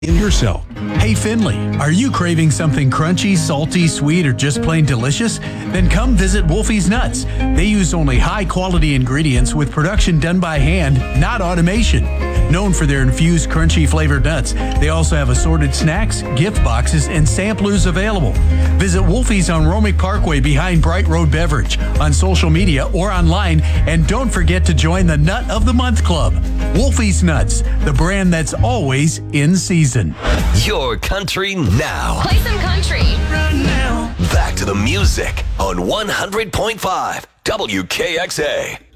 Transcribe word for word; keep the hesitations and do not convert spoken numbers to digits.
in yourself. Hey Finley, are you craving something crunchy, salty, sweet, or just plain delicious? Then come visit Wolfie's Nuts. They use only high-quality ingredients with production done by hand, not automation. Known for their infused, crunchy flavored nuts, they also have assorted snacks, gift boxes, and samplers available. Visit Wolfie's on Romick Parkway behind Bright Road Beverage, on social media or online, and don't forget to join the Nut of the Month Club. Wolfie's Nuts, the brand that's always in season. Your country now. Play some country. Right now. Back to the music on one hundred point five W K X A.